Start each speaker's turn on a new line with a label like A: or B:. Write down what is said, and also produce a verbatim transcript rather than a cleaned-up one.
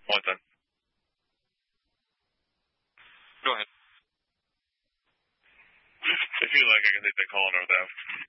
A: One ten. Go ahead. If you like, I can take that call on over there.